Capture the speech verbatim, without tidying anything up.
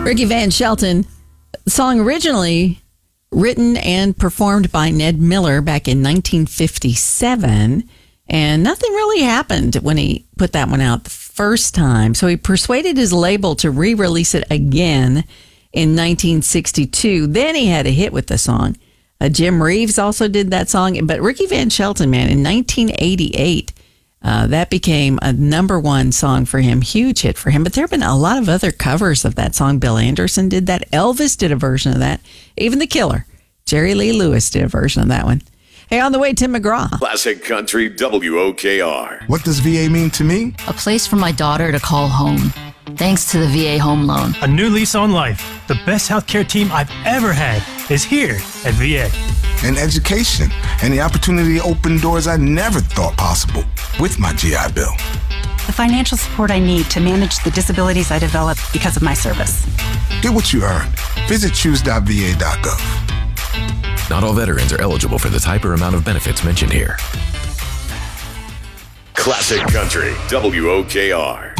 Ricky Van Shelton. The song originally written and performed by Ned Miller back in nineteen fifty-seven. And nothing really happened when he put that one out the first time. So he persuaded his label to re-release it again in nineteen sixty-two. Then he had a hit with the song. Uh, Jim Reeves also did that song. But Ricky Van Shelton, man, in nineteen eighty-eight, uh, that became a number one song for him. Huge hit for him. But there have been a lot of other covers of that song. Bill Anderson did that. Elvis did a version of that. Even The Killer, Jerry Lee Lewis, did a version of that one. Hey, on the way, Tim McGraw. Classic Country W O K R. What does V A mean to me? A place for my daughter to call home. Thanks to the V A Home Loan. A new lease on life. The best healthcare team I've ever had is here at V A. And education, and the opportunity to open doors I never thought possible with my G I Bill. The financial support I need to manage the disabilities I developed because of my service. Get what you earned. Visit choose dot v a dot gov. Not all veterans are eligible for the type or amount of benefits mentioned here. Classic Country W O K R.